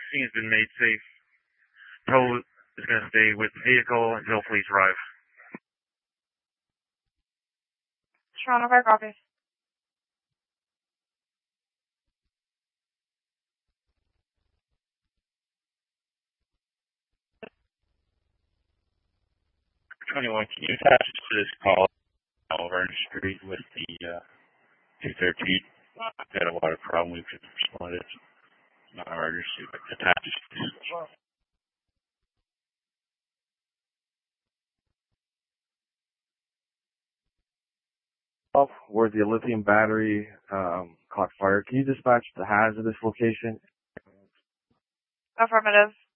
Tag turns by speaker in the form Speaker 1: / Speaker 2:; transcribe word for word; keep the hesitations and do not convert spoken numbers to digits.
Speaker 1: scene has been made safe. Tow is going to stay with the vehicle until police arrive.
Speaker 2: Toronto Fire, copy.
Speaker 3: twenty-one, can you attach to this call Orange Street with the uh, two thirteen? I've got a water problem. We've just responded. Not an emergency, but attach it.
Speaker 4: Where the lithium battery um, caught fire. Can you dispatch the hazardous location?
Speaker 2: Affirmative.